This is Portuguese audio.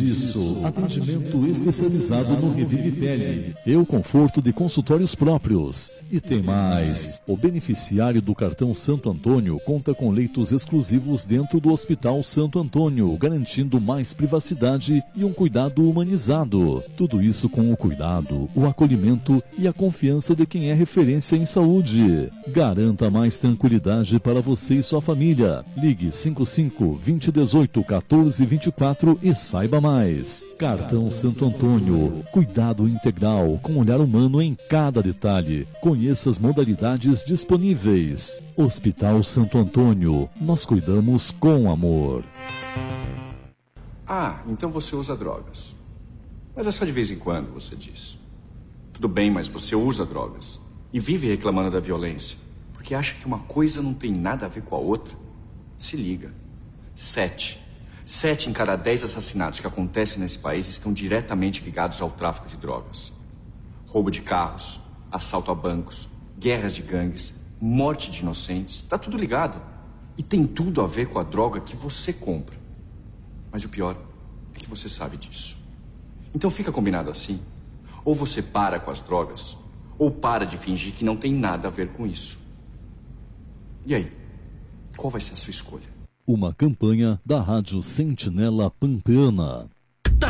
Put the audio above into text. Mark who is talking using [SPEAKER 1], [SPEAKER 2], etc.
[SPEAKER 1] disso, atendimento especializado no Revive Pele e o conforto de consultórios próprios. E tem mais, o beneficiário do cartão Santo Antônio conta com leitos exclusivos dentro do Hospital Santo Antônio, garantindo mais privacidade e um cuidado humanizado. Tudo isso com o cuidado, o acolhimento e a confiança de quem é referência em saúde. Garanta mais tranquilidade para você e sua família. Ligue 55 2018 1424 e saiba mais. Cartão Santo Antônio, cuidado integral com olhar humano em cada detalhe. Conheça as modalidades disponíveis. Hospital Santo Antônio, nós cuidamos com amor.
[SPEAKER 2] Ah, então você usa drogas. Mas é só de vez em quando, você diz. Tudo bem, mas você usa drogas. E vive reclamando da violência. Porque acha que uma coisa não tem nada a ver com a outra. Se liga. 7 em cada 10 assassinatos que acontecem nesse país estão diretamente ligados ao tráfico de drogas. Roubo de carros, assalto a bancos, guerras de gangues, morte de inocentes. Tá tudo ligado. E tem tudo a ver com a droga que você compra. Mas o pior é que você sabe disso. Então fica combinado assim. Ou você para com as drogas, ou para de fingir que não tem nada a ver com isso. E aí? Qual vai ser a sua escolha?
[SPEAKER 1] Uma campanha da Rádio Sentinela Pampeana.